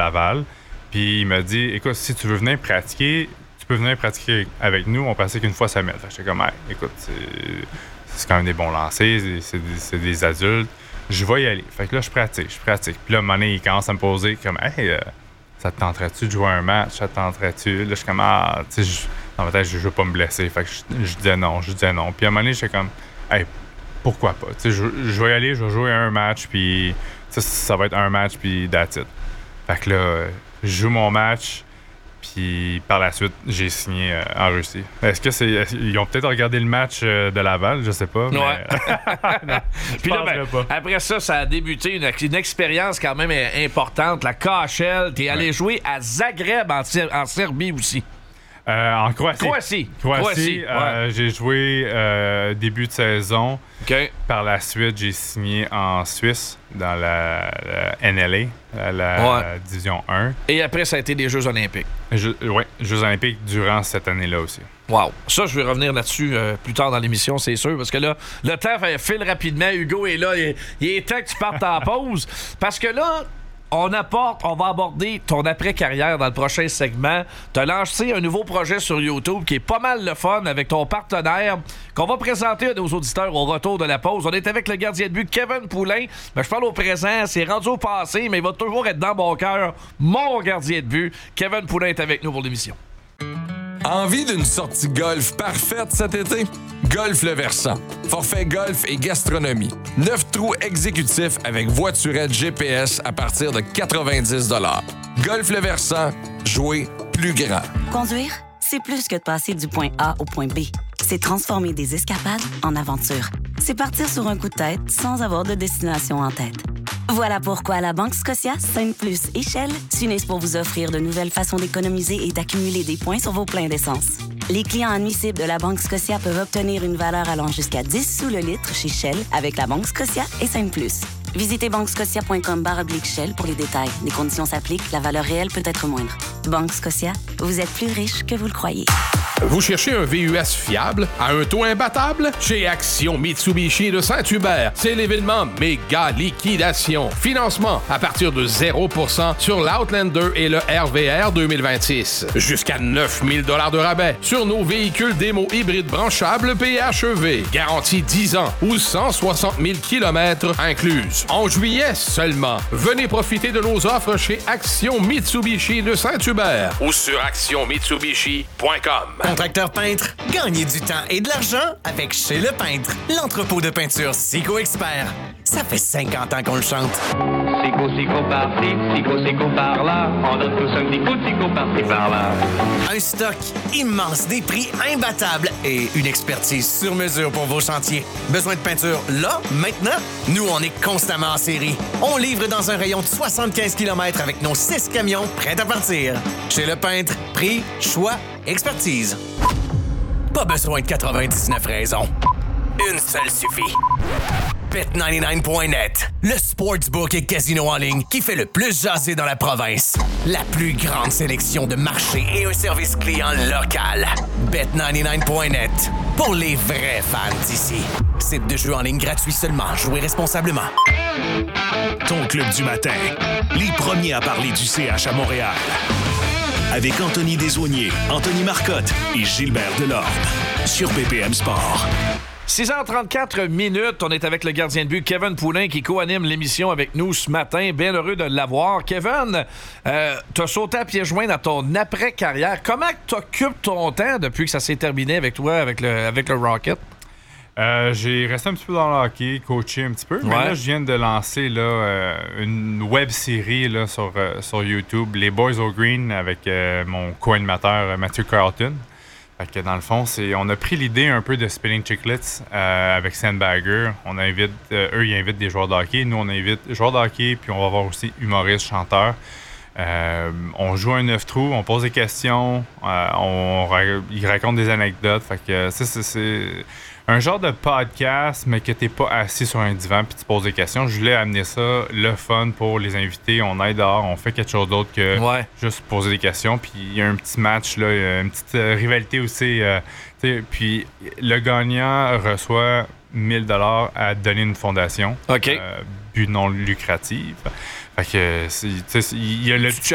Laval. Puis il m'a dit, écoute, si tu veux venir pratiquer, tu peux venir pratiquer avec nous. On pratique une fois semaine. Fait que j'étais comme, hey, écoute, c'est quand même des bons lancers, c'est des adultes. Je vais y aller. Fait que là, je pratique. Puis là, à un moment donné, il commence à me poser comme, hey, ça te tenterait-tu de jouer un match? Ça te tenterait-tu? Là, je suis comme, tu sais, dans ma tête, je veux pas me blesser. Fait que je disais non. Puis à un moment donné, j'étais comme, hey, pourquoi pas? Tu sais, je vais y aller, je vais jouer un match, puis ça va être un match, puis that's it. Fait que là, je joue mon match, puis par la suite, j'ai signé en Russie. Est-ce que ils ont peut-être regardé le match de Laval, je sais pas. Mais... Ouais. non, puis là, après ça a débuté une expérience quand même importante. La KHL, t'es allé jouer à Zagreb en Serbie aussi. En Croatie. Croatie. J'ai joué début de saison. Okay. Par la suite, j'ai signé en Suisse dans la NLA, la Division 1. Et après, ça a été des Jeux olympiques. Oui, Jeux olympiques durant cette année-là aussi. Wow. Ça, je vais revenir là-dessus plus tard dans l'émission, c'est sûr, parce que là, le temps file rapidement. Hugo est là. Il est temps que tu partes en pause. Parce que là, on va aborder ton après-carrière dans le prochain segment. Tu as lancé un nouveau projet sur YouTube qui est pas mal le fun avec ton partenaire qu'on va présenter à nos auditeurs au retour de la pause. On est avec le gardien de but Kevin Poulin. Mais je parle au présent, c'est rendu au passé, mais il va toujours être dans mon cœur, mon gardien de but. Kevin Poulin est avec nous pour l'émission. Envie d'une sortie golf parfaite cet été? Golf Le Versant. Forfait golf et gastronomie. 9 trous exécutifs avec voiturette GPS à partir de 90 $. Golf Le Versant. Jouer plus grand. Conduire, c'est plus que de passer du point A au point B. C'est transformer des escapades en aventures. C'est partir sur un coup de tête sans avoir de destination en tête. Voilà pourquoi la Banque Scotia, Sainte-Plus et Shell s'unissent pour vous offrir de nouvelles façons d'économiser et d'accumuler des points sur vos pleins d'essence. Les clients admissibles de la Banque Scotia peuvent obtenir une valeur allant jusqu'à 10 sous le litre chez Shell avec la Banque Scotia et Sainte-Plus. Visitez banquescotia.com/Shell pour les détails. Les conditions s'appliquent, la valeur réelle peut être moindre. Banque Scotia, vous êtes plus riche que vous le croyez. Vous cherchez un VUS fiable à un taux imbattable? Chez Action Mitsubishi de Saint-Hubert, c'est l'événement méga liquidation. Financement à partir de 0% sur l'Outlander et le RVR 2026. Jusqu'à 9 000 $ de rabais sur nos véhicules démo hybrides branchables PHEV. Garantie 10 ans ou 160 000 km incluses. En juillet seulement, venez profiter de nos offres chez Action Mitsubishi de Saint-Hubert ou sur actionmitsubishi.com. Contracteur peintre, gagnez du temps et de l'argent avec Chez Le Peintre, l'entrepôt de peinture Sico Expert. Ça fait 50 ans qu'on le chante. Sico par-ci, Sico par-là. On donne tous un petit coup de Sico par-ci par-là. Un stock immense, des prix imbattables et une expertise sur mesure pour vos chantiers. Besoin de peinture là, maintenant? Nous, on est constamment en série. On livre dans un rayon de 75 km avec nos 6 camions prêts à partir. Chez Le Peintre, prix, choix, expertise. Pas besoin de 99 raisons. Une seule suffit. Bet99.net, le sportsbook et casino en ligne qui fait le plus jaser dans la province. La plus grande sélection de marchés et un service client local. Bet99.net, pour les vrais fans d'ici. Site de jeu en ligne gratuit seulement. Jouez responsablement. Ton club du matin, les premiers à parler du CH à Montréal. Avec Anthony Desaulniers, Anthony Marcotte et Gilbert Delorme. Sur BPM Sport. 6h34 on est avec le gardien de but Kevin Poulin qui co-anime l'émission avec nous ce matin. Bien heureux de l'avoir. Kevin, t'as sauté à pieds joints dans ton après-carrière. Comment t'occupes ton temps depuis que ça s'est terminé avec toi, avec le Rocket? J'ai resté un petit peu dans le hockey, coaché un petit peu. Mais là, je viens de lancer une web-série là, sur YouTube, Les Boys au Green, avec mon co-animateur Mathieu Carlton. Fait que dans le fond, on a pris l'idée un peu de Spinning Chicklets avec Sandbagger. On invite, eux, ils invitent des joueurs de hockey. Nous, on invite joueurs de hockey, puis on va avoir aussi humoristes, chanteurs. On joue un 9 trous, on pose des questions, ils racontent des anecdotes. Fait que c'est un genre de podcast, mais que t'es pas assis sur un divan puis tu poses des questions. Je voulais amener ça, le fun pour les invités. On aide dehors, on fait quelque chose d'autre que juste poser des questions. Puis il y a un petit match, là, une petite rivalité aussi. Puis le gagnant reçoit 1 000 $ à donner une fondation. OK. But non lucratif. Fait que, il y a le...